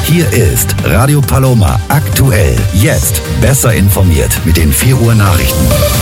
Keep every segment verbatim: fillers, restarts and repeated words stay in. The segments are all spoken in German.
Hier ist Radio Paloma aktuell. Jetzt besser informiert mit den vier Uhr Nachrichten.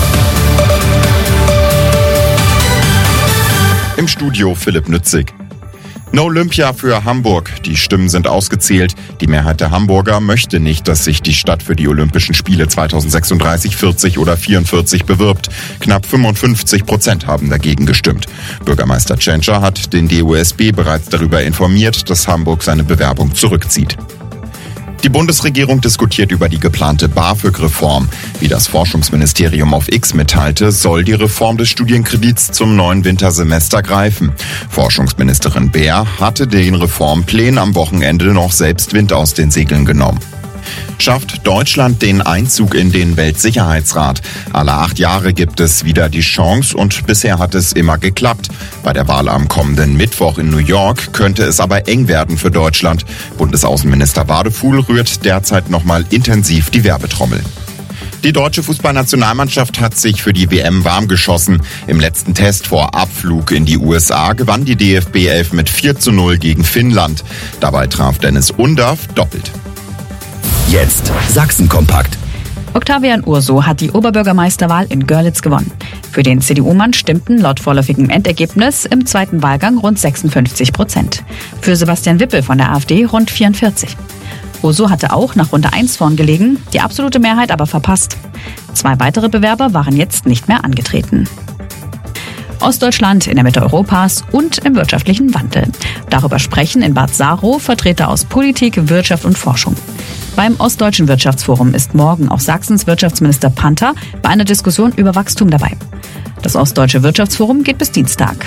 Im Studio Philipp Nützig. No Olympia für Hamburg. Die Stimmen sind ausgezählt. Die Mehrheit der Hamburger möchte nicht, dass sich die Stadt für die Olympischen Spiele zweitausendsechsunddreißig, vierzig oder vierundvierzig bewirbt. Knapp fünfundfünfzig Prozent haben dagegen gestimmt. Bürgermeister Tschentscher hat den D O S B bereits darüber informiert, dass Hamburg seine Bewerbung zurückzieht. Die Bundesregierung diskutiert über die geplante BAföG-Reform. Wie das Forschungsministerium auf X mitteilte, soll die Reform des Studienkredits zum neuen Wintersemester greifen. Forschungsministerin Beer hatte den Reformplänen am Wochenende noch selbst Wind aus den Segeln genommen. Schafft Deutschland den Einzug in den Weltsicherheitsrat? Alle acht Jahre gibt es wieder die Chance und bisher hat es immer geklappt. Bei der Wahl am kommenden Mittwoch in New York könnte es aber eng werden für Deutschland. Bundesaußenminister Wadefuhl rührt derzeit nochmal intensiv die Werbetrommel. Die deutsche Fußballnationalmannschaft hat sich für die W M warm geschossen. Im letzten Test vor Abflug in die U S A gewann die D F B elf mit vier zu null gegen Finnland. Dabei traf Dennis Undaff doppelt. Jetzt Sachsen-Kompakt. Octavian Urso hat die Oberbürgermeisterwahl in Görlitz gewonnen. Für den C D U-Mann stimmten laut vorläufigem Endergebnis im zweiten Wahlgang rund sechsundfünfzig Prozent. Für Sebastian Wippel von der AfD rund vierundvierzig. Urso hatte auch nach Runde eins vorn gelegen, die absolute Mehrheit aber verpasst. Zwei weitere Bewerber waren jetzt nicht mehr angetreten. Ostdeutschland in der Mitte Europas und im wirtschaftlichen Wandel. Darüber sprechen in Bad Saro Vertreter aus Politik, Wirtschaft und Forschung. Beim Ostdeutschen Wirtschaftsforum ist morgen auch Sachsens Wirtschaftsminister Panther bei einer Diskussion über Wachstum dabei. Das Ostdeutsche Wirtschaftsforum geht bis Dienstag.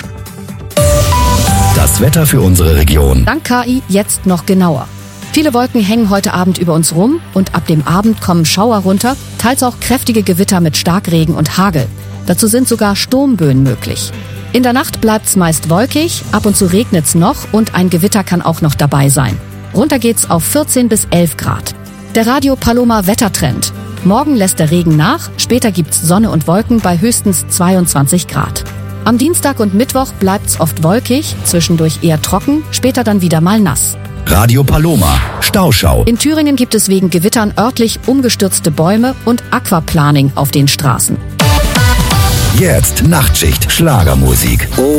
Das Wetter für unsere Region. Dank K I jetzt noch genauer. Viele Wolken hängen heute Abend über uns rum und ab dem Abend kommen Schauer runter, teils auch kräftige Gewitter mit Starkregen und Hagel. Dazu sind sogar Sturmböen möglich. In der Nacht bleibt's meist wolkig, ab und zu regnet's noch und ein Gewitter kann auch noch dabei sein. Runter geht's auf vierzehn bis elf Grad. Der Radio Paloma Wettertrend. Morgen lässt der Regen nach, später gibt's Sonne und Wolken bei höchstens zweiundzwanzig Grad. Am Dienstag und Mittwoch bleibt's oft wolkig, zwischendurch eher trocken, später dann wieder mal nass. Radio Paloma, Stauschau. In Thüringen gibt es wegen Gewittern örtlich umgestürzte Bäume und Aquaplaning auf den Straßen. Jetzt Nachtschicht, Schlagermusik.